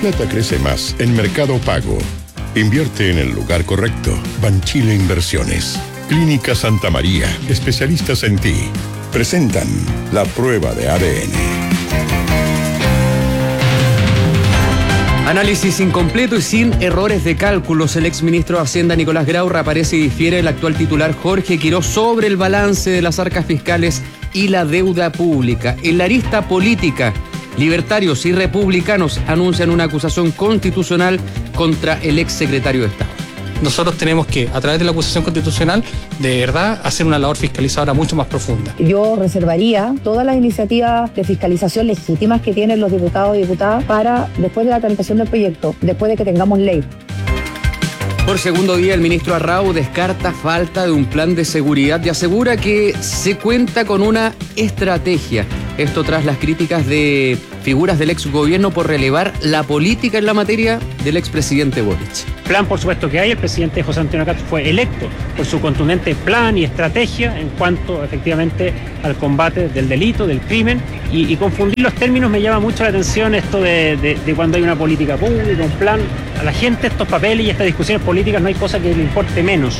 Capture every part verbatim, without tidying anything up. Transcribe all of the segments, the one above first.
plata crece más en Mercado Pago. Invierte en el lugar correcto. Banchile Inversiones. Clínica Santa María, especialistas en ti. Presentan la prueba de A D N. Análisis incompleto y sin errores de cálculos. El exministro de Hacienda Nicolás Grau reaparece y difiere el actual titular Jorge Quirós sobre el balance de las arcas fiscales y la deuda pública. En la arista política, libertarios y republicanos anuncian una acusación constitucional contra el exsecretario de Estado. Nosotros tenemos que, a través de la acusación constitucional, de verdad, hacer una labor fiscalizadora mucho más profunda. Yo reservaría todas las iniciativas de fiscalización legítimas que tienen los diputados y diputadas para después de la tramitación del proyecto, después de que tengamos ley. Por segundo día, el ministro Arrau descarta falta de un plan de seguridad y asegura que se cuenta con una estrategia. Esto tras las críticas de figuras del exgobierno por relevar la política en la materia del expresidente Boric. Plan, por supuesto que hay. El presidente José Antonio Cast fue electo por su contundente plan y estrategia en cuanto efectivamente al combate del delito, del crimen, y, y confundir los términos me llama mucho la atención esto de, de, de cuando hay una política pública, un plan. A la gente estos papeles y estas discusiones políticas no hay cosa que le importe menos.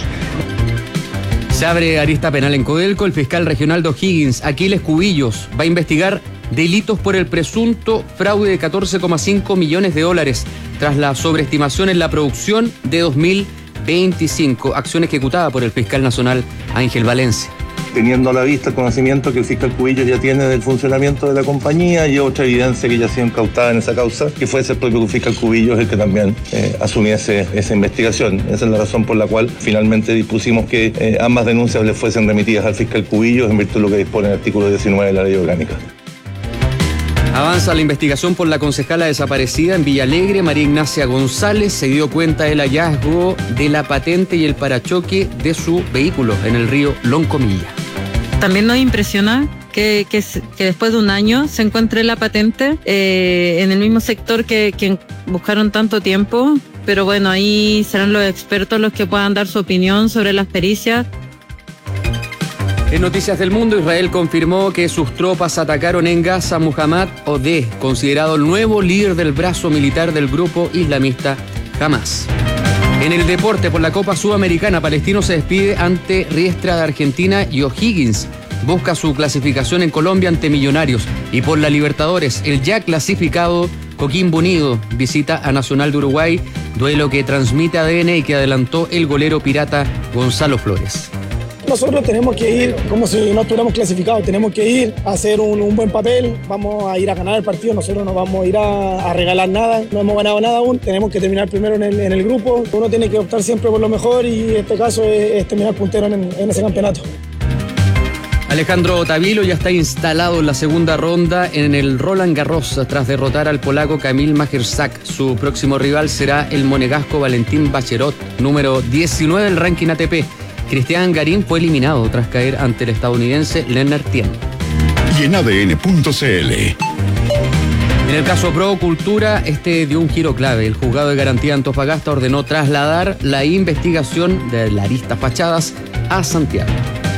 Se abre arista penal en Codelco. El fiscal regional de O'Higgins, Aquiles Cubillos, va a investigar delitos por el presunto fraude de catorce coma cinco millones de dólares tras la sobreestimación en la producción de dos mil veinticinco, acción ejecutada por el fiscal nacional Ángel Valencia. Teniendo a la vista el conocimiento que el fiscal Cubillos ya tiene del funcionamiento de la compañía y otra evidencia que ya ha sido incautada en esa causa, que fuese el propio fiscal Cubillos el que también eh, asumiese esa investigación. Esa es la razón por la cual finalmente dispusimos que eh, ambas denuncias le fuesen remitidas al fiscal Cubillos en virtud de lo que dispone el artículo diecinueve de la ley orgánica. Avanza la investigación por la concejala desaparecida en Villalegre. María Ignacia González se dio cuenta del hallazgo de la patente y el parachoque de su vehículo en el río Loncomilla. También nos impresiona que, que, que después de un año se encuentre la patente eh, en el mismo sector que, que buscaron tanto tiempo, pero bueno, ahí serán los expertos los que puedan dar su opinión sobre las pericias. En Noticias del Mundo, Israel confirmó que sus tropas atacaron en Gaza a Muhammad Odeh, considerado el nuevo líder del brazo militar del grupo islamista Hamas. En el deporte, por la Copa Sudamericana, Palestino se despide ante Riestra de Argentina y O'Higgins busca su clasificación en Colombia ante Millonarios. Y por la Libertadores, el ya clasificado Coquimbo Unido visita a Nacional de Uruguay, duelo que transmite A D N y que adelantó el golero pirata Gonzalo Flores. Nosotros tenemos que ir como si no estuviéramos clasificados, tenemos que ir a hacer un, un buen papel, vamos a ir a ganar el partido, nosotros no vamos a ir a, a regalar nada, no hemos ganado nada aún, tenemos que terminar primero en el, en el grupo, uno tiene que optar siempre por lo mejor y en este caso es, es terminar puntero en, en ese campeonato. Alejandro Tavilo ya está instalado en la segunda ronda en el Roland Garros tras derrotar al polaco Kamil Majerczak. Su próximo rival será el monegasco Valentín Bachelot, número diecinueve del ranking A T P. Cristian Garín fue eliminado tras caer ante el estadounidense Lennart Tien. Y en A D N punto C L. En el caso Pro Cultura, este dio un giro clave. El juzgado de garantía Antofagasta ordenó trasladar la investigación de la arista Fachadas a Santiago.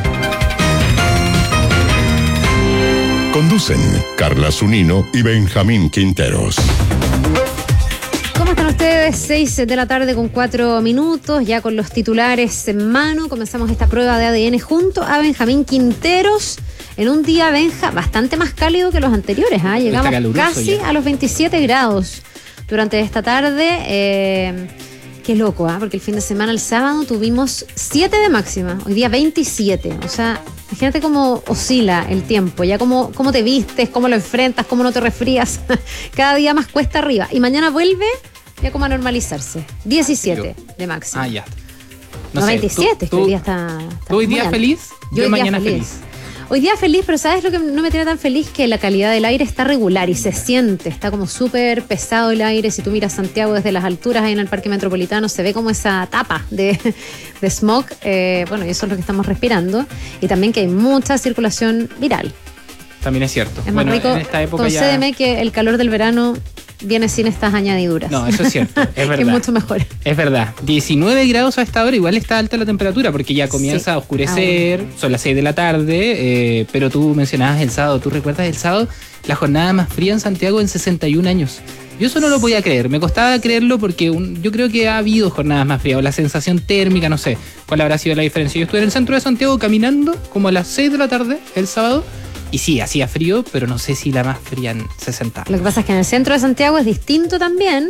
Conducen Carla Zunino y Benjamín Quinteros. ¿Cómo están ustedes? seis de la tarde con cuatro minutos, ya con los titulares en mano. Comenzamos esta prueba de A D N junto a Benjamín Quinteros en un día, Benja, bastante más cálido que los anteriores. ¿eh? Llegamos casi ya a los veintisiete grados durante esta tarde. Eh, qué loco, ¿eh? Porque el fin de semana, el sábado, tuvimos siete de máxima. Hoy día veintisiete. O sea, imagínate cómo oscila el tiempo, ya cómo, cómo te vistes, cómo lo enfrentas, cómo no te resfrías. Cada día más cuesta arriba. Y mañana vuelve ya como a normalizarse. diecisiete de máxima. Ah, ya. No, no sé, veintisiete, es que hoy día está, está ¿Tú hoy día alto. feliz? Yo, Yo hoy mañana día feliz. feliz. Hoy día feliz, pero ¿sabes lo que no me tiene tan feliz? Que la calidad del aire está regular y se siente, está como súper pesado el aire. Si tú miras Santiago desde las alturas ahí en el Parque Metropolitano, se ve como esa tapa de, de smog. Eh, bueno, y eso es lo que estamos respirando. Y también que hay mucha circulación viral. También es cierto. Es bueno, más rico, en esta época concédeme ya... que el calor del verano viene sin estas añadiduras. No, eso es cierto, es verdad. Que es mucho mejor. Es verdad. diecinueve grados a esta hora, igual está alta la temperatura porque ya comienza sí. a oscurecer, ah, son las seis de la tarde, eh, pero tú mencionabas el sábado, ¿tú recuerdas el sábado? La jornada más fría en Santiago en sesenta y un años. Yo eso no lo podía creer, me costaba creerlo porque un, yo creo que ha habido jornadas más frías, o la sensación térmica, no sé cuál habrá sido la diferencia. Yo estuve en el centro de Santiago caminando como a las seis de la tarde el sábado, y sí, hacía frío, pero no sé si la más fría en sesenta años. Lo que pasa es que en el centro de Santiago es distinto también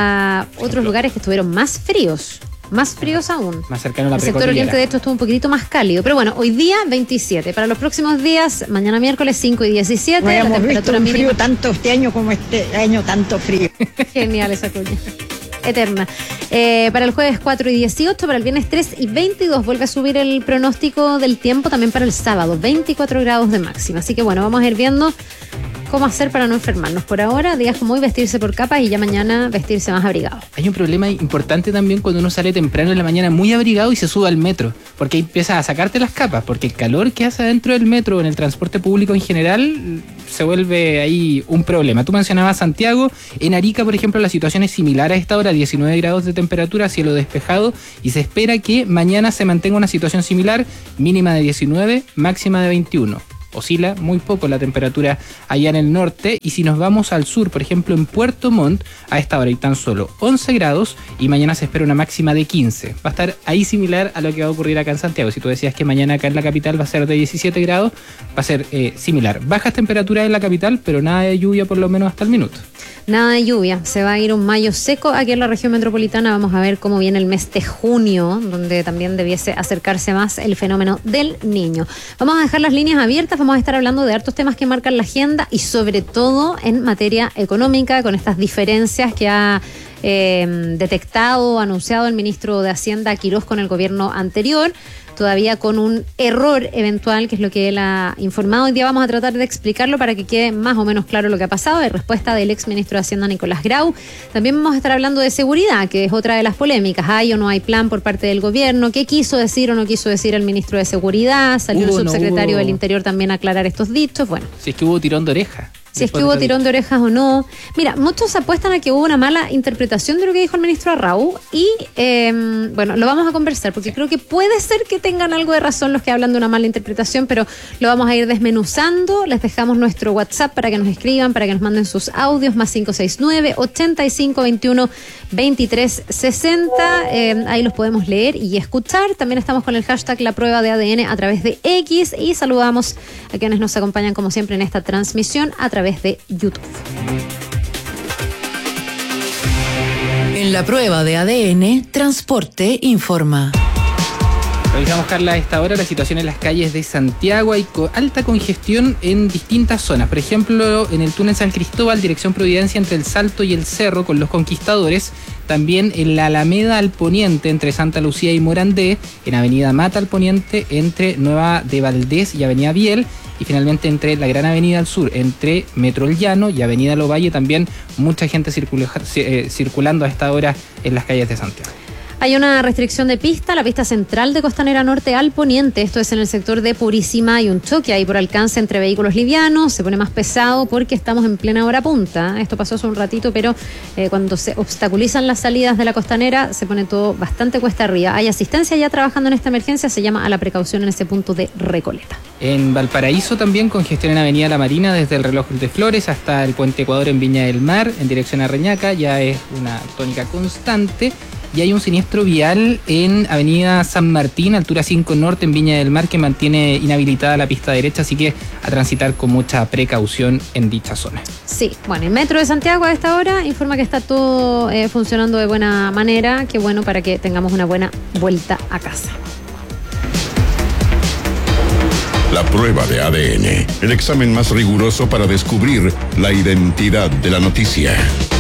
a otros lugares que estuvieron más fríos. Más fríos aún. Más cercano a la El sector oriente, de hecho, estuvo un poquitito más cálido. Pero bueno, hoy día veintisiete. Para los próximos días, mañana miércoles cinco y diecisiete. No habíamos la temperatura visto un mínima. frío tanto este año como este año tanto frío. Genial esa cuña. Eterna. Eh, para el jueves cuatro y dieciocho, para el viernes tres y veintidós vuelve a subir el pronóstico del tiempo también para el sábado, veinticuatro grados de máxima. Así que bueno, vamos a ir viendo cómo hacer para no enfermarnos. Por ahora, días como hoy, vestirse por capas y ya mañana vestirse más abrigado. Hay un problema importante también cuando uno sale temprano en la mañana muy abrigado y se sube al metro, porque ahí empiezas a sacarte las capas, porque el calor que hace adentro del metro, en el transporte público en general, se vuelve ahí un problema. Tú mencionabas Santiago, en Arica, por ejemplo, la situación es similar a esta hora, diecinueve grados de temperatura, cielo despejado, y se espera que mañana se mantenga una situación similar, mínima de diecinueve, máxima de veintiuno. Oscila muy poco la temperatura allá en el norte, y si nos vamos al sur, por ejemplo en Puerto Montt, a esta hora hay tan solo once grados y mañana se espera una máxima de quince. Va a estar ahí similar a lo que va a ocurrir acá en Santiago. Si tú decías que mañana acá en la capital va a ser de diecisiete grados, va a ser eh, similar. Bajas temperaturas en la capital, pero nada de lluvia por lo menos hasta el minuto. Nada de lluvia, se va a ir un mayo seco aquí en la región metropolitana. Vamos a ver cómo viene el mes de junio, donde también debiese acercarse más el fenómeno del Niño. Vamos a dejar las líneas abiertas, vamos a estar hablando de hartos temas que marcan la agenda y sobre todo en materia económica, con estas diferencias que ha eh, detectado, anunciado el ministro de Hacienda Quirós con el gobierno anterior, todavía con un error eventual, que es lo que él ha informado. Hoy día vamos a tratar de explicarlo para que quede más o menos claro lo que ha pasado. Hay respuesta del ex ministro de Hacienda, Nicolás Grau. También vamos a estar hablando de seguridad, que es otra de las polémicas. ¿Hay o no hay plan por parte del gobierno? ¿Qué quiso decir o no quiso decir el ministro de Seguridad? Salió Hubo, el subsecretario no hubo... del Interior también a aclarar estos dichos. Bueno. Si es que hubo tirón de oreja. Si es que hubo tirón de orejas o no. Mira, muchos apuestan a que hubo una mala interpretación de lo que dijo el ministro Arrau y, eh, bueno, lo vamos a conversar porque creo que puede ser que tengan algo de razón los que hablan de una mala interpretación, pero lo vamos a ir desmenuzando. Les dejamos nuestro WhatsApp para que nos escriban, para que nos manden sus audios, más cinco seis nueve, ochenta y cinco veintiuno, veintitrés sesenta. Eh, ahí los podemos leer y escuchar. También estamos con el hashtag La Prueba de A D N a través de X y saludamos a quienes nos acompañan como siempre en esta transmisión a través de YouTube. En La Prueba de A D N, Transporte informa. Revisamos, Carla, a esta hora la situación en las calles de Santiago. Hay co- alta congestión en distintas zonas. Por ejemplo, en el túnel San Cristóbal, dirección Providencia, entre el Salto y el Cerro con los Conquistadores. También en la Alameda al Poniente, entre Santa Lucía y Morandé. En Avenida Mata al Poniente, entre Nueva de Valdés y Avenida Biel. Y finalmente entre la Gran Avenida al Sur, entre Metro El Llano y Avenida Lovalle. También mucha gente circula- eh, circulando a esta hora en las calles de Santiago. Hay una restricción de pista, la pista central de Costanera Norte al Poniente. Esto es en el sector de Purísima. Hay un choque ahí por alcance entre vehículos livianos. Se pone más pesado porque estamos en plena hora punta. Esto pasó hace un ratito, pero eh, cuando se obstaculizan las salidas de la Costanera se pone todo bastante cuesta arriba. Hay asistencia ya trabajando en esta emergencia. Se llama a la precaución en ese punto de Recoleta. En Valparaíso también congestión en Avenida La Marina desde el Reloj de Flores hasta el Puente Ecuador en Viña del Mar en dirección a Reñaca. Ya es una tónica constante. Y hay un siniestro vial en Avenida San Martín, altura cinco Norte en Viña del Mar, que mantiene inhabilitada la pista derecha, así que a transitar con mucha precaución en dicha zona. Sí, bueno, el Metro de Santiago a esta hora informa que está todo eh, funcionando de buena manera. Qué bueno para que tengamos una buena vuelta a casa. La prueba de A D N, el examen más riguroso para descubrir la identidad de la noticia.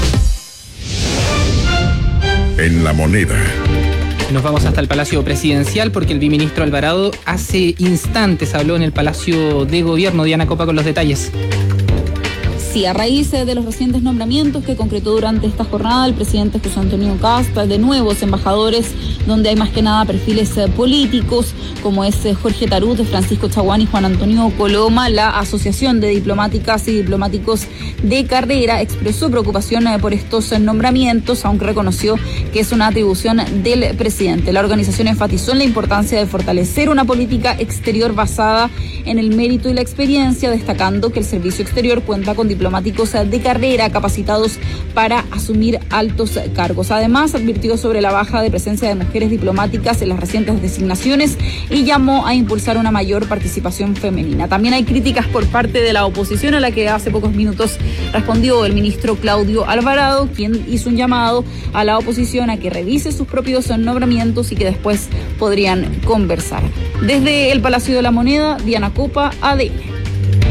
En La Moneda. Nos vamos hasta el Palacio Presidencial porque el viceministro Alvarado hace instantes habló en el Palacio de Gobierno. Diana Copa con los detalles. Sí, a raíz de los recientes nombramientos que concretó durante esta jornada el presidente José Antonio Kast de nuevos embajadores, donde hay más que nada perfiles políticos, como es Jorge Tarut, Francisco Chaguán y Juan Antonio Coloma, la Asociación de Diplomáticas y Diplomáticos de Carrera expresó preocupación por estos nombramientos, aunque reconoció que es una atribución del presidente. La organización enfatizó en la importancia de fortalecer una política exterior basada en el mérito y la experiencia, destacando que el servicio exterior cuenta con diplomáticos de carrera capacitados para asumir altos cargos. Además, advirtió sobre la baja de presencia de mujeres diplomáticas en las recientes designaciones y llamó a impulsar una mayor participación femenina. También hay críticas por parte de la oposición, a la que hace pocos minutos respondió el ministro Claudio Alvarado, quien hizo un llamado a la oposición a que revise sus propios nombramientos y que después podrían conversar. Desde el Palacio de la Moneda, Diana Copa, A D N.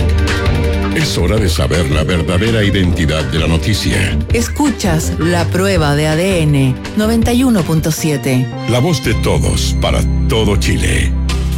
Es hora de saber la verdadera identidad de la noticia. Escuchas La Prueba de A D N noventa y uno punto siete. La voz de todos para todo Chile.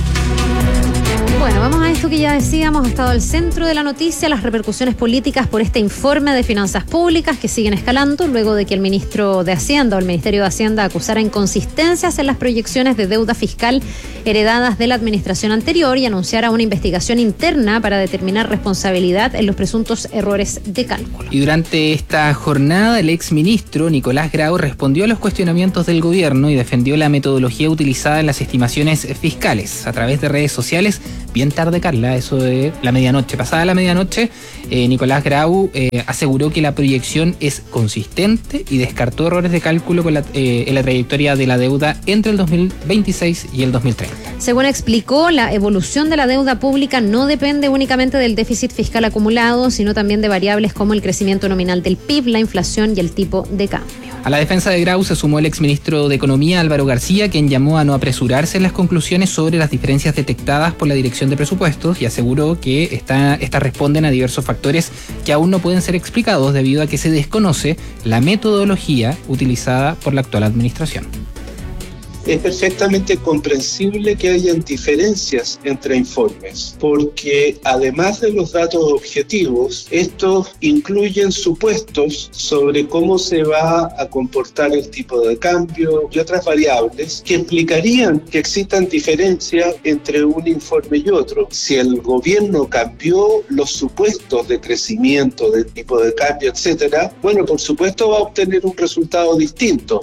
Bueno, vamos a esto que ya decíamos, ha estado al centro de la noticia, las repercusiones políticas por este informe de finanzas públicas que siguen escalando luego de que el ministro de Hacienda o el Ministerio de Hacienda acusara inconsistencias en las proyecciones de deuda fiscal heredadas de la administración anterior y anunciara una investigación interna para determinar responsabilidad en los presuntos errores de cálculo. Y durante esta jornada, el exministro Nicolás Grau respondió a los cuestionamientos del gobierno y defendió la metodología utilizada en las estimaciones fiscales a través de redes sociales. Bien tarde, Carla, eso de la medianoche. Pasada la medianoche, eh, Nicolás Grau eh, aseguró que la proyección es consistente y descartó errores de cálculo con la, eh, en la trayectoria de la deuda entre el dos mil veintiséis y el dos mil treinta. Según explicó, la evolución de la deuda pública no depende únicamente del déficit fiscal acumulado, sino también de variables como el crecimiento nominal del P I B, la inflación y el tipo de cambio. A la defensa de Grau se sumó el exministro de Economía, Álvaro García, quien llamó a no apresurarse en las conclusiones sobre las diferencias detectadas por la Dirección de Presupuestos y aseguró que esta, estas responden a diversos factores que aún no pueden ser explicados debido a que se desconoce la metodología utilizada por la actual administración. Es perfectamente comprensible que hayan diferencias entre informes, porque además de los datos objetivos, estos incluyen supuestos sobre cómo se va a comportar el tipo de cambio y otras variables que implicarían que existan diferencias entre un informe y otro. Si el gobierno cambió los supuestos de crecimiento, de tipo de cambio, etcétera, bueno, por supuesto va a obtener un resultado distinto.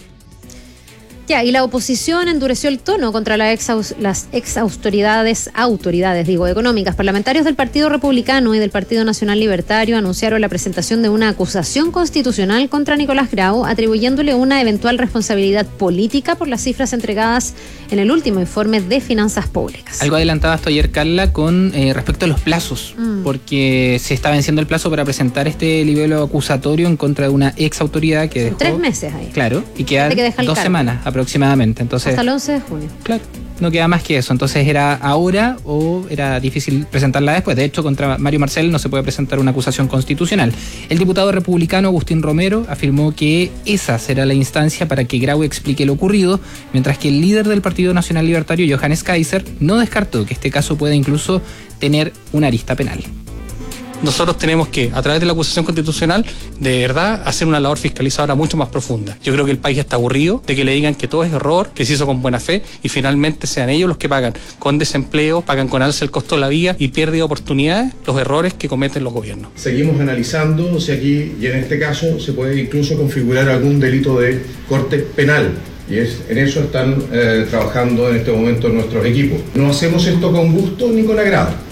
Ya, y la oposición endureció el tono contra la ex, las ex autoridades, autoridades digo, económicas. Parlamentarios del Partido Republicano y del Partido Nacional Libertario anunciaron la presentación de una acusación constitucional contra Nicolás Grau, atribuyéndole una eventual responsabilidad política por las cifras entregadas en el último informe de finanzas públicas. Algo adelantaba hasta ayer, Carla, con eh, respecto a los plazos, mm. porque se está venciendo el plazo para presentar este libelo acusatorio en contra de una ex autoridad que dejó... Tres meses ahí. Claro, y quedan que dos semanas aproximadamente. Entonces, hasta el once de junio. Claro, no queda más que eso. Entonces, ¿era ahora o era difícil presentarla después? De hecho, contra Mario Marcel no se puede presentar una acusación constitucional. El diputado republicano Agustín Romero afirmó que esa será la instancia para que Grau explique lo ocurrido, mientras que el líder del Partido Nacional Libertario, Johannes Kaiser, no descartó que este caso pueda incluso tener una arista penal. Nosotros tenemos que, a través de la acusación constitucional, de verdad hacer una labor fiscalizadora mucho más profunda. Yo creo que el país está aburrido de que le digan que todo es error, que se hizo con buena fe y finalmente sean ellos los que pagan con desempleo, pagan con alza el costo de la vida y pierde de oportunidades los errores que cometen los gobiernos. Seguimos analizando si aquí, y en este caso, se puede incluso configurar algún delito de corte penal. Y es, en eso están eh, trabajando en este momento nuestros equipos. No hacemos esto con gusto ni con agrado.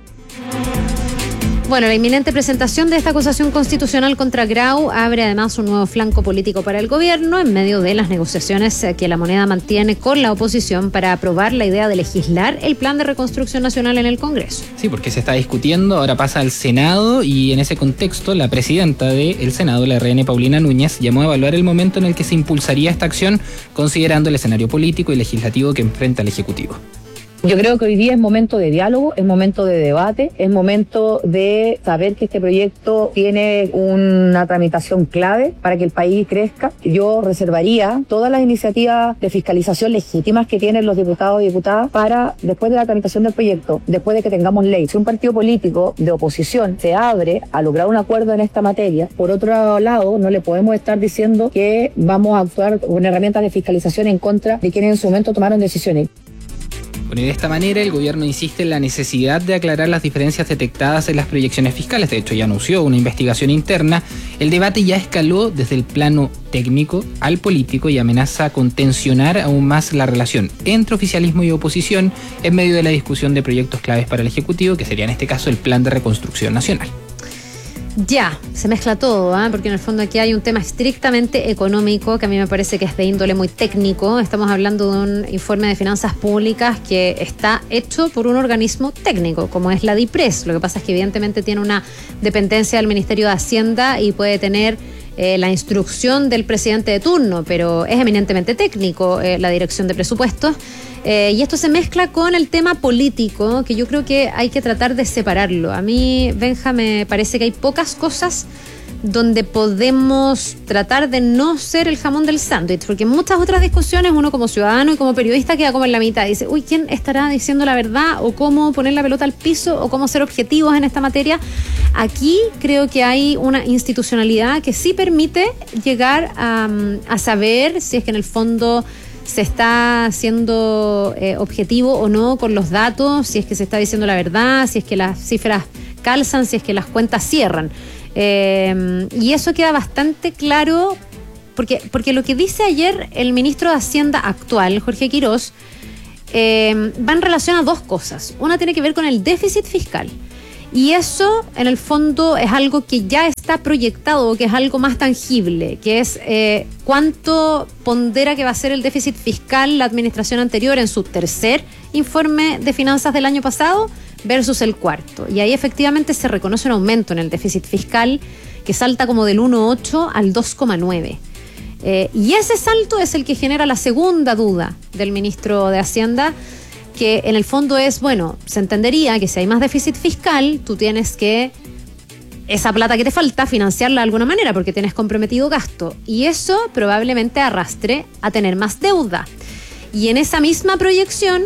Bueno, la inminente presentación de esta acusación constitucional contra Grau abre además un nuevo flanco político para el gobierno en medio de las negociaciones que La Moneda mantiene con la oposición para aprobar la idea de legislar el Plan de Reconstrucción Nacional en el Congreso. Sí, porque se está discutiendo, ahora pasa al Senado y en ese contexto la presidenta del Senado, la R N Paulina Núñez, llamó a evaluar el momento en el que se impulsaría esta acción considerando el escenario político y legislativo que enfrenta el Ejecutivo. Yo creo que hoy día es momento de diálogo, es momento de debate, es momento de saber que este proyecto tiene una tramitación clave para que el país crezca. Yo reservaría todas las iniciativas de fiscalización legítimas que tienen los diputados y diputadas para, después de la tramitación del proyecto, después de que tengamos ley, si un partido político de oposición se abre a lograr un acuerdo en esta materia, por otro lado, no le podemos estar diciendo que vamos a actuar con herramientas de fiscalización en contra de quienes en su momento tomaron decisiones. Bueno, y de esta manera el gobierno insiste en la necesidad de aclarar las diferencias detectadas en las proyecciones fiscales. De hecho, ya anunció una investigación interna. El debate ya escaló desde el plano técnico al político y amenaza con tensionar aún más la relación entre oficialismo y oposición en medio de la discusión de proyectos claves para el Ejecutivo, que sería en este caso el Plan de Reconstrucción Nacional. Ya, se mezcla todo, ¿eh? Porque en el fondo aquí hay un tema estrictamente económico que a mí me parece que es de índole muy técnico. Estamos hablando de un informe de finanzas públicas que está hecho por un organismo técnico, como es la DIPRES. Lo que pasa es que evidentemente tiene una dependencia del Ministerio de Hacienda y puede tener eh, la instrucción del presidente de turno, pero es eminentemente técnico eh, la dirección de presupuestos. Eh, y esto se mezcla con el tema político, que yo creo que hay que tratar de separarlo. A mí, Benja, me parece que hay pocas cosas donde podemos tratar de no ser el jamón del sándwich, porque en muchas otras discusiones uno como ciudadano y como periodista queda como en la mitad. Dice, uy, ¿quién estará diciendo la verdad? O cómo poner la pelota al piso, o cómo ser objetivos en esta materia. Aquí creo que hay una institucionalidad que sí permite llegar a, a saber si es que en el fondo se está siendo eh, objetivo o no con los datos, si es que se está diciendo la verdad, si es que las cifras calzan, si es que las cuentas cierran. Eh, y eso queda bastante claro porque, porque lo que dice ayer el ministro de Hacienda actual, Jorge Quirós, eh, va en relación a dos cosas. Una tiene que ver con el déficit fiscal. Y eso, en el fondo, es algo que ya está proyectado, que es algo más tangible, que es eh, cuánto pondera que va a ser el déficit fiscal la administración anterior en su tercer informe de finanzas del año pasado versus el cuarto. Y ahí efectivamente se reconoce un aumento en el déficit fiscal que salta como del uno coma ocho al dos coma nueve. Eh, y ese salto es el que genera la segunda duda del ministro de Hacienda, que en el fondo es, bueno, se entendería que si hay más déficit fiscal, tú tienes que, esa plata que te falta, financiarla de alguna manera, porque tienes comprometido gasto. Y eso probablemente arrastre a tener más deuda. Y en esa misma proyección,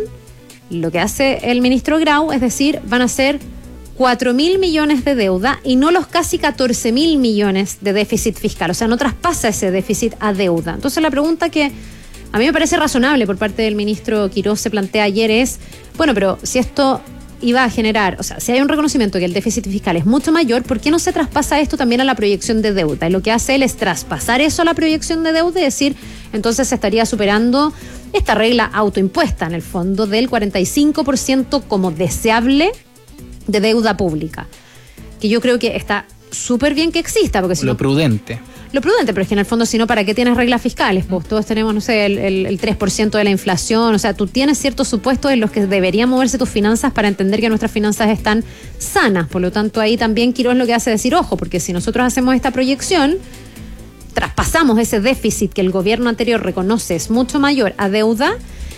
lo que hace el ministro Grau, es decir, van a ser cuatro mil millones de deuda y no los casi catorce mil millones de déficit fiscal. O sea, no traspasa ese déficit a deuda. Entonces la pregunta que a mí me parece razonable por parte del ministro Quirós se plantea ayer es, bueno, pero si esto iba a generar, o sea, si hay un reconocimiento que el déficit fiscal es mucho mayor, ¿por qué no se traspasa esto también a la proyección de deuda? Y lo que hace él es traspasar eso a la proyección de deuda y decir, entonces se estaría superando esta regla autoimpuesta en el fondo del cuarenta y cinco por ciento como deseable de deuda pública, que yo creo que está súper bien que exista, porque si lo no, prudente. Lo prudente, pero es que en el fondo, si no, ¿para qué tienes reglas fiscales? Pues todos tenemos, no sé, el, el, el tres por ciento de la inflación. O sea, tú tienes ciertos supuestos en los que deberían moverse tus finanzas para entender que nuestras finanzas están sanas. Por lo tanto, ahí también Quirós lo que hace es decir, ojo, porque si nosotros hacemos esta proyección, traspasamos ese déficit que el gobierno anterior reconoce es mucho mayor a deuda,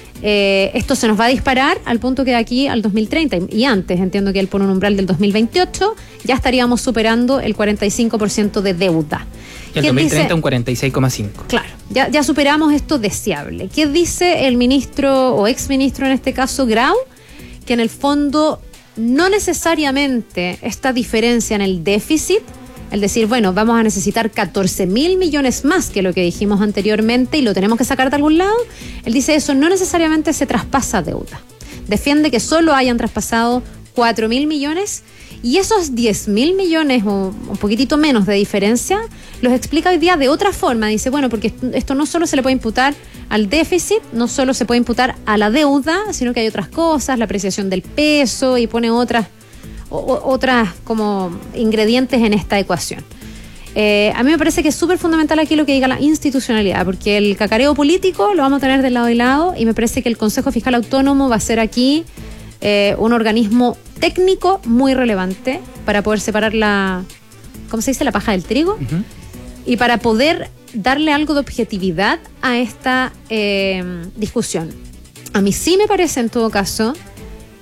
eh, esto se nos va a disparar al punto que de aquí al dos mil treinta y, y antes, entiendo que él pone un umbral del dos mil veintiocho, ya estaríamos superando el cuarenta y cinco por ciento de deuda. Y el dos mil treinta dice, un cuarenta y seis coma cinco. Claro, ya, ya superamos esto deseable. ¿Qué dice el ministro o exministro en este caso, Grau? Que en el fondo no necesariamente esta diferencia en el déficit, el decir, bueno, vamos a necesitar catorce mil millones más que lo que dijimos anteriormente y lo tenemos que sacar de algún lado, él dice eso no necesariamente se traspasa deuda. Defiende que solo hayan traspasado cuatro mil millones y esos diez mil millones o un poquitito menos de diferencia los explica hoy día de otra forma. Dice, bueno, porque esto no solo se le puede imputar al déficit, no solo se puede imputar a la deuda, sino que hay otras cosas, la apreciación del peso, y pone otras o, otras como ingredientes en esta ecuación. Eh, a mí me parece que es súper fundamental aquí lo que diga la institucionalidad, porque el cacareo político lo vamos a tener de lado y lado, y me parece que el Consejo Fiscal Autónomo va a ser aquí eh, un organismo técnico muy relevante para poder separar la, ¿cómo se dice?, la paja del trigo, uh-huh. y para poder darle algo de objetividad a esta eh, discusión. A mí sí me parece, en todo caso,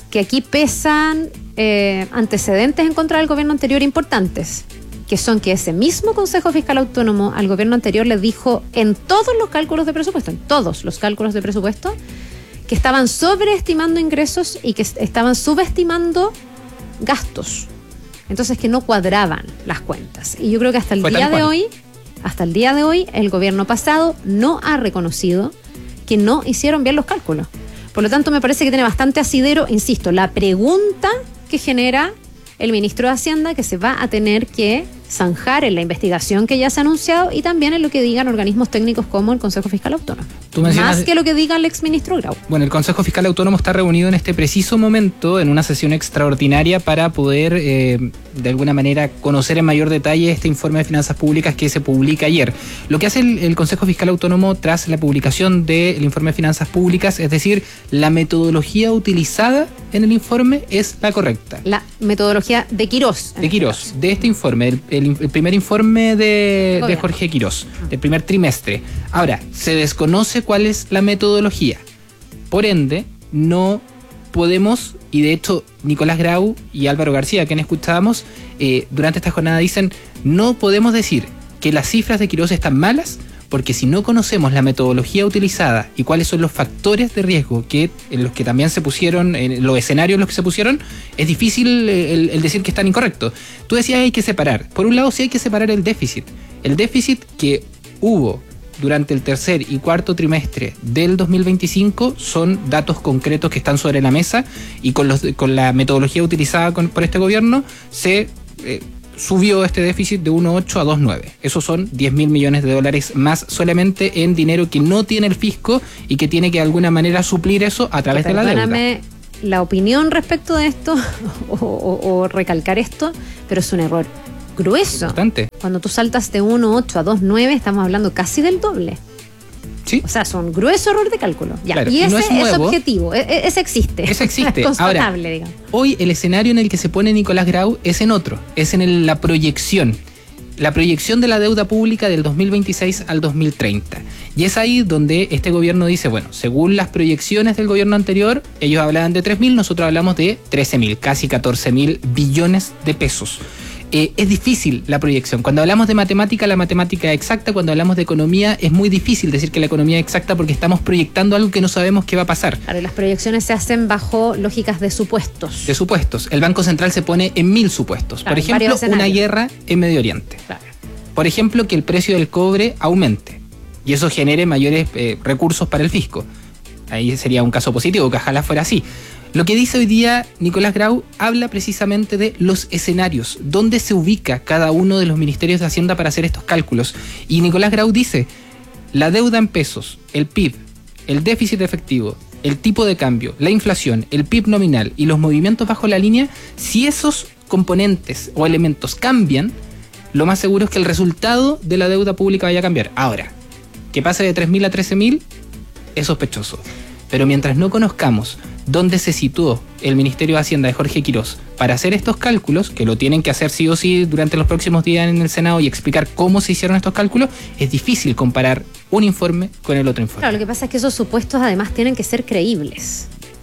que aquí pesan eh, antecedentes en contra del gobierno anterior importantes, que son que ese mismo Consejo Fiscal Autónomo al gobierno anterior le dijo en todos los cálculos de presupuesto, en todos los cálculos de presupuesto, que estaban sobreestimando ingresos y que estaban subestimando gastos. Entonces, que no cuadraban las cuentas. Y yo creo que hasta el día de hoy, hasta el día de hoy, el gobierno pasado no ha reconocido que no hicieron bien los cálculos. Por lo tanto, me parece que tiene bastante asidero, insisto, la pregunta que genera el ministro de Hacienda, que se va a tener que zanjar en la investigación que ya se ha anunciado y también en lo que digan organismos técnicos como el Consejo Fiscal Autónomo. Tú mencionas... Más que lo que diga el exministro Grau. Bueno, el Consejo Fiscal Autónomo está reunido en este preciso momento en una sesión extraordinaria para poder, eh, de alguna manera, conocer en mayor detalle este informe de finanzas públicas que se publica ayer. Lo que hace el, el Consejo Fiscal Autónomo tras la publicación del informe de finanzas públicas, es decir, la metodología utilizada en el informe es la correcta. La metodología de Quirós. De Quirós, de este informe, el, el, el primer informe de, de Jorge Quirós, del primer trimestre. Ahora, se desconoce cuál es la metodología. Por ende, no podemos, y de hecho Nicolás Grau y Álvaro García, quienes escuchábamos eh, durante esta jornada, dicen, no podemos decir que las cifras de Quirós están malas, porque si no conocemos la metodología utilizada y cuáles son los factores de riesgo que en los que también se pusieron, en los escenarios en los que se pusieron, es difícil el, el decir que están incorrectos. Tú decías hay que separar. Por un lado sí hay que separar el déficit. El déficit que hubo durante el tercer y cuarto trimestre del dos mil veinticinco son datos concretos que están sobre la mesa y con, los, con la metodología utilizada con, por este gobierno se... Eh, subió este déficit de uno coma ocho a dos coma nueve. Esos son diez mil millones de dólares más solamente en dinero que no tiene el fisco y que tiene que de alguna manera suplir eso a través de la deuda. Perdóname la opinión respecto de esto o, o, o recalcar esto, pero es un error grueso. Bastante. Cuando tú saltas de uno coma ocho a dos coma nueve estamos hablando casi del doble. Sí. O sea, es un grueso error de cálculo. Ya. Claro, y y ese no es, nuevo, es objetivo, ese, ese existe. Ese existe. Es constatable, Ahora, digamos. Hoy el escenario en el que se pone Nicolás Grau es en otro, es en el, la proyección. La proyección de la deuda pública del dos mil veintiséis al dos mil treinta. Y es ahí donde este gobierno dice, bueno, según las proyecciones del gobierno anterior, ellos hablaban de tres mil, nosotros hablamos de trece mil, casi catorce mil billones de pesos. Eh, es difícil la proyección. Cuando hablamos de matemática, la matemática es exacta. Cuando hablamos de economía, es muy difícil decir que la economía es exacta porque estamos proyectando algo que no sabemos qué va a pasar. Claro, y las proyecciones se hacen bajo lógicas de supuestos. De supuestos. El Banco Central se pone en mil supuestos. Claro, por ejemplo, una guerra en Medio Oriente. Claro. Por ejemplo, que el precio del cobre aumente y eso genere mayores eh, recursos para el fisco. Ahí sería un caso positivo, que ojalá fuera así. Lo que dice hoy día Nicolás Grau habla precisamente de los escenarios, dónde se ubica cada uno de los ministerios de Hacienda para hacer estos cálculos. Y Nicolás Grau dice, la deuda en pesos, el P I B, el déficit efectivo, el tipo de cambio, la inflación, el P I B nominal y los movimientos bajo la línea, si esos componentes o elementos cambian, lo más seguro es que el resultado de la deuda pública vaya a cambiar. Ahora, que pase de tres mil a trece mil es sospechoso. Pero mientras no conozcamos dónde se situó el Ministerio de Hacienda de Jorge Quirós para hacer estos cálculos, que lo tienen que hacer sí o sí durante los próximos días en el Senado y explicar cómo se hicieron estos cálculos, es difícil comparar un informe con el otro informe. Claro, lo que pasa es que esos supuestos además tienen que ser creíbles.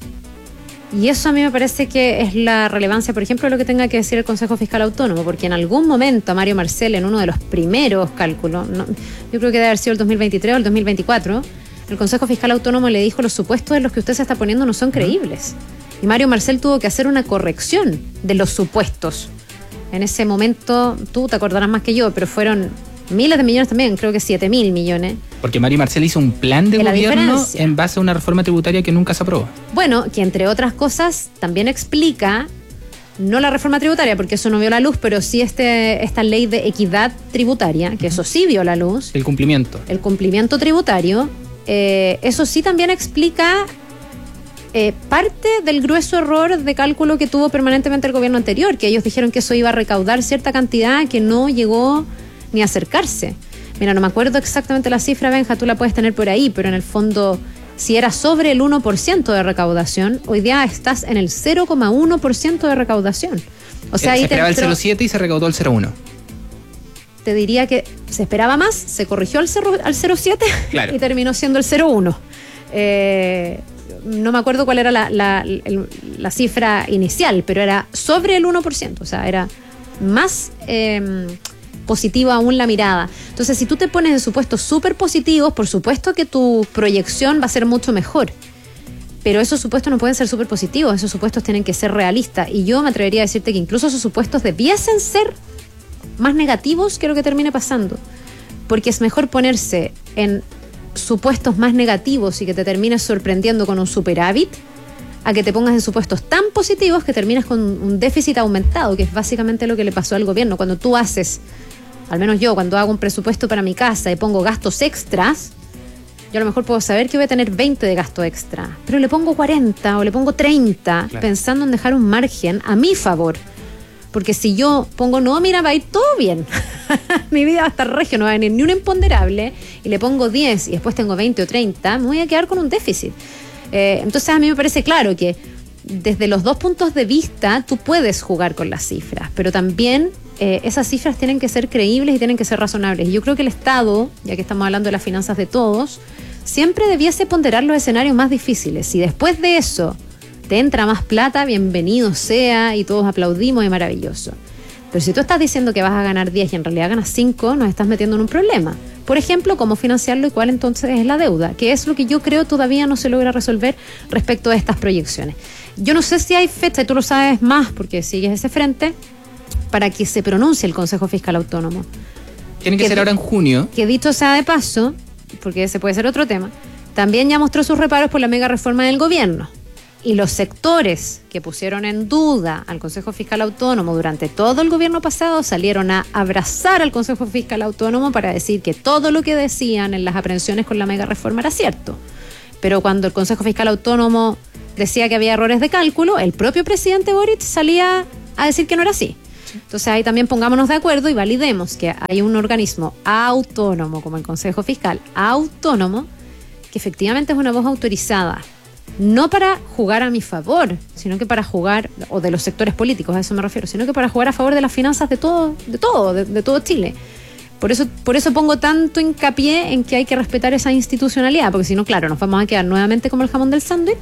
Y eso a mí me parece que es la relevancia, por ejemplo, de lo que tenga que decir el Consejo Fiscal Autónomo, porque en algún momento a Mario Marcel, en uno de los primeros cálculos, no, yo creo que debe haber sido el dos mil veintitrés o el dos mil veinticuatro, el Consejo Fiscal Autónomo le dijo los supuestos de los que usted se está poniendo no son creíbles. Y Mario Marcel tuvo que hacer una corrección de los supuestos. En ese momento, tú te acordarás más que yo, pero fueron miles de millones también, creo que siete mil millones. Porque Mario Marcel hizo un plan de gobierno en base a una reforma tributaria que nunca se aprobó. Bueno, que entre otras cosas también explica, no la reforma tributaria, porque eso no vio la luz, pero sí este, esta ley de equidad tributaria, que eso sí vio la luz. El cumplimiento. El cumplimiento tributario. Eh, eso sí también explica eh, parte del grueso error de cálculo que tuvo permanentemente el gobierno anterior, que ellos dijeron que eso iba a recaudar cierta cantidad que no llegó ni a acercarse. Mira, no me acuerdo exactamente la cifra, Benja, tú la puedes tener por ahí, pero en el fondo, si era sobre el uno por ciento de recaudación, hoy día estás en el cero coma uno por ciento de recaudación. O sea, eh, ahí se esperaba entró, el cero coma siete y se recaudó el cero coma uno. Te diría que se esperaba más, se corrigió al cero coma siete, claro, y terminó siendo el cero coma uno. Eh, no me acuerdo cuál era la, la, el, la cifra inicial, pero era sobre el uno por ciento, o sea, era más eh, positiva aún la mirada. Entonces, si tú te pones en supuestos súper positivos, por supuesto que tu proyección va a ser mucho mejor. Pero esos supuestos no pueden ser súper positivos, esos supuestos tienen que ser realistas. Y yo me atrevería a decirte que incluso esos supuestos debiesen ser más negativos que lo que termine pasando. Porque es mejor ponerse en supuestos más negativos y que te termines sorprendiendo con un superávit, a que te pongas en supuestos tan positivos que terminas con un déficit aumentado, que es básicamente lo que le pasó al gobierno. Cuando tú haces, al menos yo, cuando hago un presupuesto para mi casa y pongo gastos extras, yo a lo mejor puedo saber que voy a tener veinte de gasto extra, pero le pongo cuarenta o le pongo treinta, claro, pensando en dejar un margen a mi favor. Porque si yo pongo, no, mira, va a ir todo bien, mi vida va a estar regio, no va a venir ni un imponderable, y le pongo diez y después tengo veinte o treinta, me voy a quedar con un déficit. Eh, entonces a mí me parece claro que desde los dos puntos de vista tú puedes jugar con las cifras, pero también eh, esas cifras tienen que ser creíbles y tienen que ser razonables. Y yo creo que el Estado, ya que estamos hablando de las finanzas de todos, siempre debiese ponderar los escenarios más difíciles. Si después de eso te entra más plata, bienvenido sea, y todos aplaudimos, y maravilloso. Pero si tú estás diciendo que vas a ganar diez y en realidad ganas cinco, nos estás metiendo en un problema. Por ejemplo, cómo financiarlo y cuál entonces es la deuda, que es lo que yo creo todavía no se logra resolver respecto a estas proyecciones. Yo no sé si hay fecha, y tú lo sabes más porque sigues ese frente, para que se pronuncie el Consejo Fiscal Autónomo. Tiene que, que ser ahora en junio. Que dicho sea de paso, porque ese puede ser otro tema, también ya mostró sus reparos por la mega reforma del gobierno. Y los sectores que pusieron en duda al Consejo Fiscal Autónomo durante todo el gobierno pasado salieron a abrazar al Consejo Fiscal Autónomo para decir que todo lo que decían en las aprehensiones con la mega reforma era cierto. Pero cuando el Consejo Fiscal Autónomo decía que había errores de cálculo, el propio presidente Boric salía a decir que no era así. Entonces ahí también pongámonos de acuerdo y validemos que hay un organismo autónomo como el Consejo Fiscal Autónomo que efectivamente es una voz autorizada, no para jugar a mi favor, sino que para jugar, o de los sectores políticos, a eso me refiero, sino que para jugar a favor de las finanzas de todo, de todo, de, de todo Chile. Por eso, por eso pongo tanto hincapié en que hay que respetar esa institucionalidad, porque si no, claro, nos vamos a quedar nuevamente como el jamón del sándwich,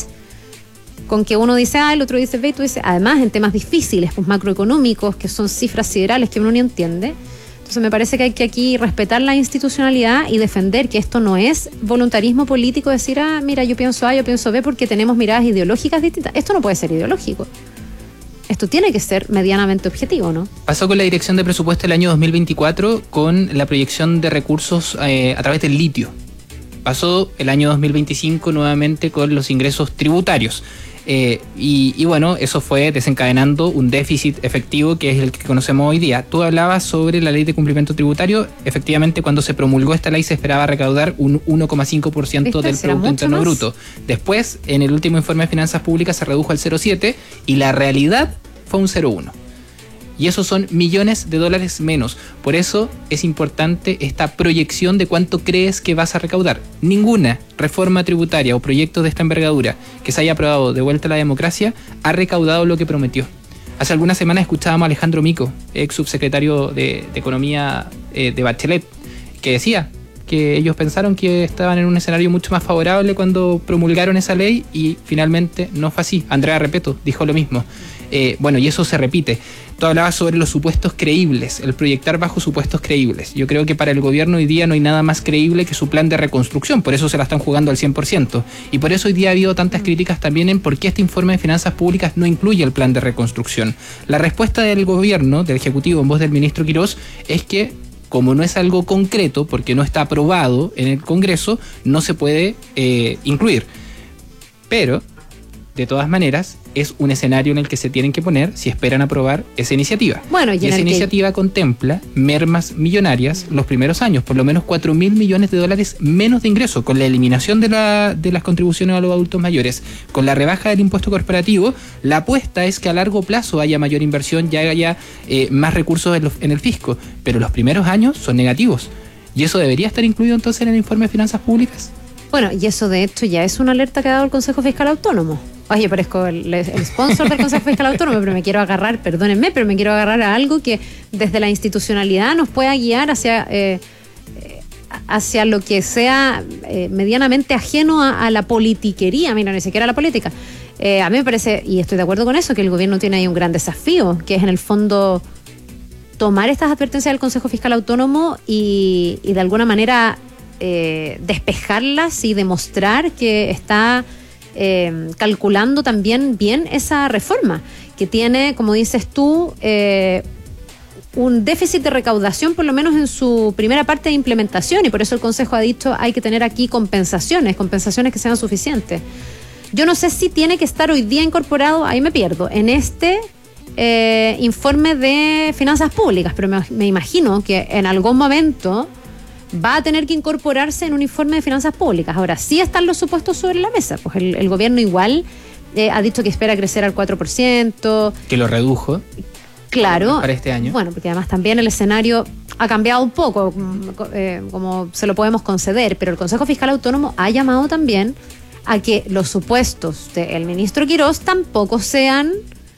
con que uno dice A, el otro dice B, y tú dices, además en temas difíciles, pues macroeconómicos, que son cifras siderales que uno ni entiende. Entonces me parece que hay que aquí respetar la institucionalidad y defender que esto no es voluntarismo político, decir, ah, mira, yo pienso A, yo pienso B, porque tenemos miradas ideológicas distintas. Esto no puede ser ideológico. Esto tiene que ser medianamente objetivo, ¿no? Pasó con la Dirección de Presupuesto el año dos mil veinticuatro con la proyección de recursos eh, a través del litio. Pasó el año dos mil veinticinco nuevamente con los ingresos tributarios. Eh, y, y bueno, eso fue desencadenando un déficit efectivo que es el que conocemos hoy día. Tú hablabas sobre la ley de cumplimiento tributario. Efectivamente, cuando se promulgó esta ley se esperaba recaudar un uno coma cinco por ciento del Producto Interno Bruto. Después, en el último informe de finanzas públicas se redujo al cero coma siete y la realidad fue un cero coma uno. Y esos son millones de dólares menos. Por eso es importante esta proyección de cuánto crees que vas a recaudar. Ninguna reforma tributaria o proyecto de esta envergadura que se haya aprobado de vuelta a la democracia ha recaudado lo que prometió. Hace algunas semanas escuchábamos a Alejandro Mico, ex subsecretario de, de Economía eh, de Bachelet, que decía que ellos pensaron que estaban en un escenario mucho más favorable cuando promulgaron esa ley y finalmente no fue así. Andrea Repeto dijo lo mismo. Eh, bueno, y eso se repite. Tú hablabas sobre los supuestos creíbles, el proyectar bajo supuestos creíbles. Yo creo que para el gobierno hoy día no hay nada más creíble que su plan de reconstrucción, por eso se la están jugando al cien por ciento. Y por eso hoy día ha habido tantas críticas también en por qué este informe de finanzas públicas no incluye el plan de reconstrucción. La respuesta del gobierno, del Ejecutivo en voz del ministro Quirós, es que como no es algo concreto, porque no está aprobado en el Congreso, no se puede eh, incluir. Pero, de todas maneras, es un escenario en el que se tienen que poner si esperan aprobar esa iniciativa. Bueno, y, y esa iniciativa que... contempla mermas millonarias los primeros años, por lo menos cuatro mil millones de dólares menos de ingreso, con la eliminación de, la, de las contribuciones a los adultos mayores, con la rebaja del impuesto corporativo. La apuesta es que a largo plazo haya mayor inversión y haya eh, más recursos en, los, en el fisco, pero los primeros años son negativos. ¿Y eso debería estar incluido entonces en el informe de finanzas públicas? Bueno, y eso de hecho ya es una alerta que ha dado el Consejo Fiscal Autónomo. Oye, parezco el, el sponsor del Consejo Fiscal Autónomo, pero me quiero agarrar, perdónenme, pero me quiero agarrar a algo que desde la institucionalidad nos pueda guiar hacia, eh, hacia lo que sea eh, medianamente ajeno a, a la politiquería, mira, ni siquiera a la política. Eh, a mí me parece, y estoy de acuerdo con eso, que el gobierno tiene ahí un gran desafío, que es en el fondo tomar estas advertencias del Consejo Fiscal Autónomo y, y de alguna manera eh, despejarlas y demostrar que está eh, calculando también bien esa reforma, que tiene, como dices tú, eh, un déficit de recaudación por lo menos en su primera parte de implementación, y por eso el Consejo ha dicho hay que tener aquí compensaciones, compensaciones que sean suficientes. Yo no sé si tiene que estar hoy día incorporado, ahí me pierdo, en este eh, informe de finanzas públicas, pero me, me imagino que en algún momento va a tener que incorporarse en un informe de finanzas públicas. Ahora, sí están los supuestos sobre la mesa, pues el, el gobierno igual eh, ha dicho que espera crecer al cuatro por ciento. Que lo redujo. Claro. Para este año. Bueno, porque además también el escenario ha cambiado un poco, eh, como se lo podemos conceder, pero el Consejo Fiscal Autónomo ha llamado también a que los supuestos del ministro Quirós tampoco sean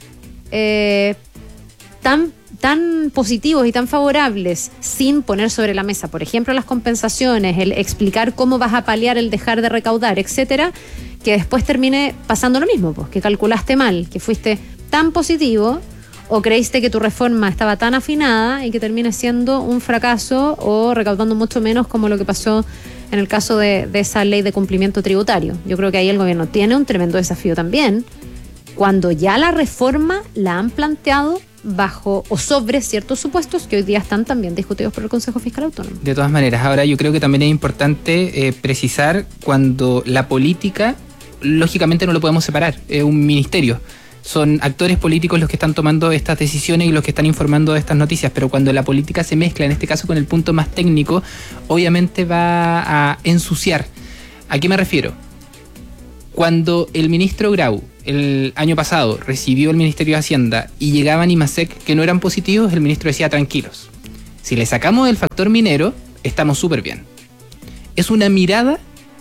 eh, tan, tan positivos y tan favorables, sin poner sobre la mesa, por ejemplo, las compensaciones, el explicar cómo vas a paliar el dejar de recaudar, etcétera, que después termine pasando lo mismo, pues, que calculaste mal, que fuiste tan positivo o creíste que tu reforma estaba tan afinada y que termine siendo un fracaso o recaudando mucho menos, como lo que pasó en el caso de, de esa ley de cumplimiento tributario. Yo creo que ahí el gobierno tiene un tremendo desafío también, cuando ya la reforma la han planteado bajo o sobre ciertos supuestos que hoy día están también discutidos por el Consejo Fiscal Autónomo. De todas maneras, ahora yo creo que también es importante eh, precisar cuando la política, lógicamente no lo podemos separar, es un ministerio. Son actores políticos los que están tomando estas decisiones y los que están informando de estas noticias, pero cuando la política se mezcla, en este caso con el punto más técnico, obviamente va a ensuciar. ¿A qué me refiero? Cuando el ministro Grau el año pasado recibió el Ministerio de Hacienda y llegaban IMASEC que no eran positivos, el ministro decía tranquilos. Si le sacamos el factor minero, estamos súper bien. Es una mirada,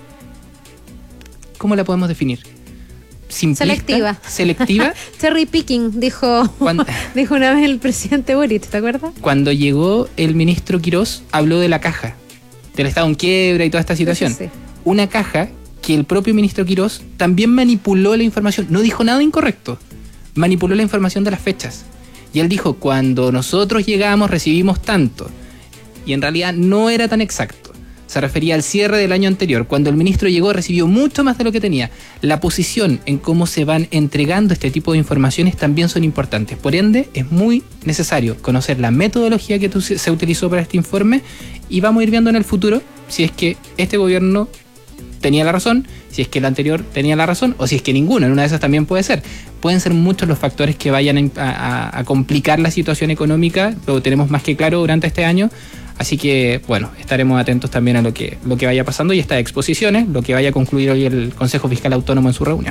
¿cómo la podemos definir? Simplista, selectiva. Selectiva. Cherry picking, dijo, dijo una vez el presidente Boric, ¿te acuerdas? Cuando llegó el ministro Quirós, habló de la caja, del estado en quiebra y toda esta situación. Sí, sí. Una caja que el propio ministro Quirós también manipuló la información, no dijo nada incorrecto, manipuló la información de las fechas. Y él dijo, cuando nosotros llegamos recibimos tanto, y en realidad no era tan exacto. Se refería al cierre del año anterior. Cuando el ministro llegó recibió mucho más de lo que tenía. La posición en cómo se van entregando este tipo de informaciones también son importantes. Por ende, es muy necesario conocer la metodología que se utilizó para este informe, y vamos a ir viendo en el futuro si es que este gobierno tenía la razón, si es que el anterior tenía la razón, o si es que ninguno. En una de esas también puede ser. Pueden ser muchos los factores que vayan a, a, a complicar la situación económica. Lo tenemos más que claro durante este año. Así que, bueno, estaremos atentos también a lo que, lo que vaya pasando y estas exposiciones, lo que vaya a concluir hoy el Consejo Fiscal Autónomo en su reunión.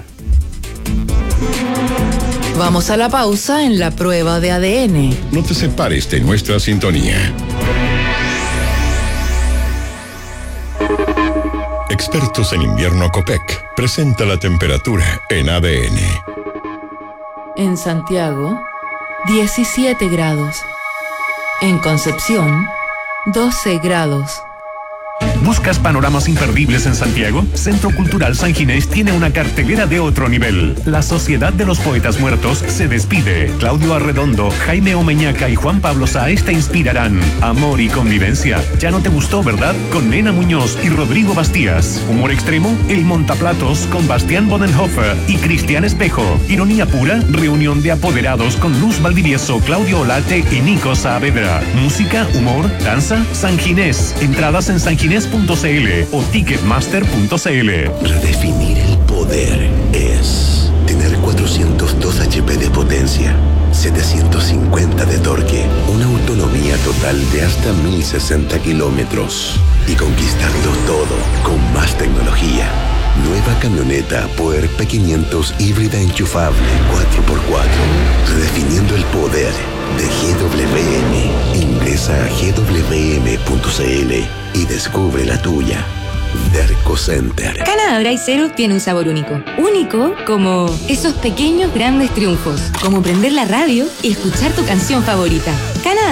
Vamos a la pausa en la prueba de A D N. No te separes de nuestra sintonía. Expertos en invierno Copec presenta la temperatura en A D N. En Santiago, diecisiete grados. En Concepción, doce grados. ¿Buscas panoramas imperdibles en Santiago? Centro Cultural San Ginés tiene una cartelera de otro nivel. La Sociedad de los Poetas Muertos se despide. Claudio Arredondo, Jaime Omeñaca y Juan Pablo Sáez te inspirarán. Amor y convivencia. Ya no te gustó, ¿verdad? Con Nena Muñoz y Rodrigo Bastías. Humor extremo, El Montaplatos con Bastián Bodenhofer y Cristian Espejo. Ironía pura, reunión de apoderados con Luz Valdivieso, Claudio Olate y Nico Saavedra. Música, humor, danza, San Ginés. Entradas en sanginés punto c l o ticketmaster punto c l. Redefinir el poder es tener cuatrocientos dos hachas de potencia, setecientos cincuenta de torque, una autonomía total de hasta mil sesenta kilómetros y conquistarlo todo con más tecnología. Nueva camioneta Power P quinientos híbrida enchufable cuatro por cuatro. Redefiniendo el poder de G W M. Ingresa a g w m punto c l y descubre la tuya. Derco Center. Canadá Dry Zero tiene un sabor único. Único como esos pequeños grandes triunfos. Como prender la radio y escuchar tu canción favorita. Canadá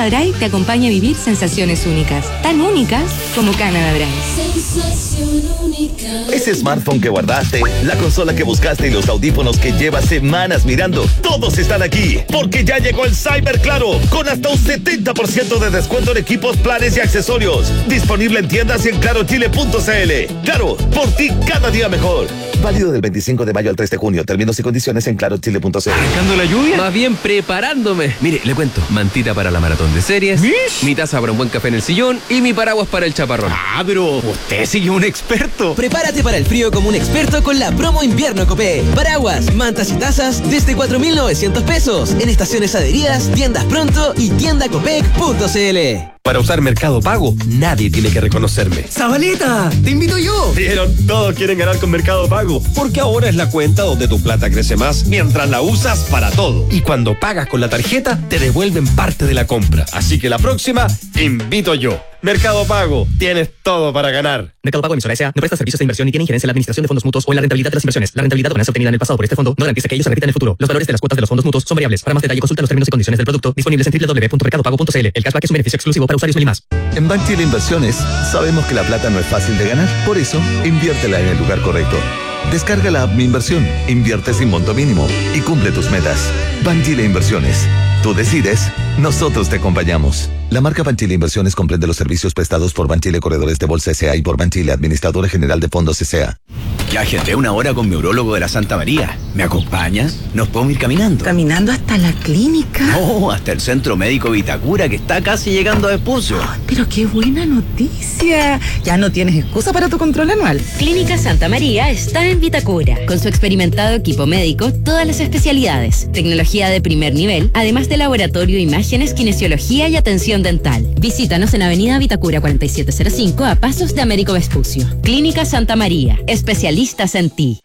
Canada Dry te acompaña a vivir sensaciones únicas, tan únicas como Canada Dry. Sensación única. Ese smartphone que guardaste, la consola que buscaste y los audífonos que llevas semanas mirando, todos están aquí, porque ya llegó el Cyber Claro, con hasta un setenta por ciento de descuento en equipos, planes y accesorios. Disponible en tiendas y en claro chile punto c l. Claro, por ti cada día mejor. Válido del veinticinco de mayo al tres de junio. Términos y condiciones en claro chile punto c l. ¿Arrancando la lluvia? Más bien preparándome. Mire, le cuento. Mantita para la maratón de series. ¿Mish? Mi taza para un buen café en el sillón y mi paraguas para el chaparrón. Ah, pero usted sigue un experto. Prepárate para el frío como un experto con la promo invierno Copé. Paraguas, mantas y tazas desde cuatro mil novecientos pesos. En estaciones adheridas, tiendas pronto y tienda copec punto c l. Para usar Mercado Pago, nadie tiene que reconocerme. ¡Zabaleta! ¡Te invito yo! Vieron, todos quieren ganar con Mercado Pago, porque ahora es la cuenta donde tu plata crece más mientras la usas para todo. Y cuando pagas con la tarjeta, te devuelven parte de la compra. Así que la próxima, invito yo. Mercado Pago, tienes todo para ganar. Mercado Pago emisora S A no presta servicios de inversión ni tiene injerencia en la administración de fondos mutuos o en la rentabilidad de las inversiones. La rentabilidad o ganancia obtenida en el pasado por este fondo no garantiza que ellos se repitan en el futuro. Los valores de las cuotas de los fondos mutuos son variables. Para más detalle consulta los términos y condiciones del producto disponibles en doble u doble u doble u punto mercado pago punto c l. El cashback es un beneficio exclusivo para usuarios Meli+. En Banchile Inversiones sabemos que la plata no es fácil de ganar. Por eso, inviértela en el lugar correcto. Descarga la app Mi Inversión, invierte sin monto mínimo y cumple tus metas. Banchile Inversiones. Tú decides, nosotros te acompañamos. La marca Banchile Inversiones comprende los servicios prestados por Banchile Corredores de Bolsa S A y por Banchile Administradora General de Fondos S A. Ya agendé una hora con mi urólogo de la Santa María. ¿Me acompaña? ¿Nos podemos ir caminando? ¿Caminando hasta la clínica? No, hasta el Centro Médico Vitacura, que está casi llegando a Vespucio. Oh, pero qué buena noticia. Ya no tienes excusa para tu control anual. Clínica Santa María está en Vitacura. Con su experimentado equipo médico, todas las especialidades, tecnología de primer nivel, además de laboratorio, imágenes, kinesiología y atención dental. Visítanos en Avenida Vitacura cuarenta y siete cero cinco a pasos de Américo Vespucio. Clínica Santa María, especialistas en ti.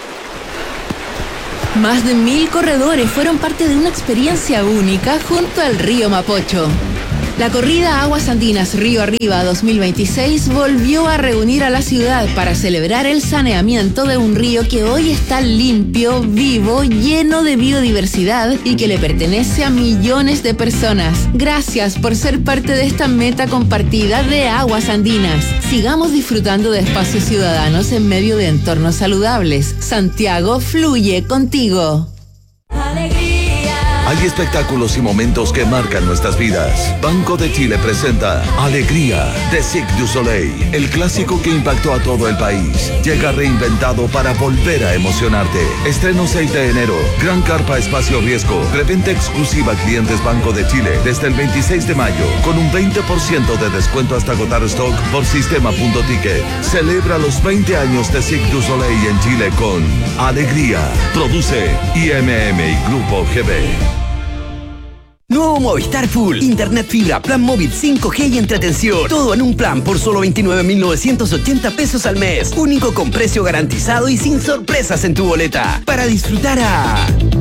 Más de mil corredores fueron parte de una experiencia única junto al río Mapocho. La corrida Aguas Andinas Río Arriba dos mil veintiséis volvió a reunir a la ciudad para celebrar el saneamiento de un río que hoy está limpio, vivo, lleno de biodiversidad y que le pertenece a millones de personas. Gracias por ser parte de esta meta compartida de Aguas Andinas. Sigamos disfrutando de espacios ciudadanos en medio de entornos saludables. Santiago fluye contigo. Hay espectáculos y momentos que marcan nuestras vidas. Banco de Chile presenta Alegría de Cirque du Soleil, el clásico que impactó a todo el país. Llega reinventado para volver a emocionarte. Estreno seis de enero. Gran carpa espacio riesgo. Preventa exclusiva a clientes Banco de Chile desde el veintiséis de mayo con un veinte por ciento de descuento hasta agotar stock por sistema punto ticket. Celebra los veinte años de Cirque du Soleil en Chile con Alegría. Produce I M M y Grupo G B. Nuevo Movistar Full. Internet fibra, plan móvil cinco G y entretención. Todo en un plan por solo veintinueve mil novecientos ochenta pesos al mes. Único con precio garantizado y sin sorpresas en tu boleta. Para disfrutar a...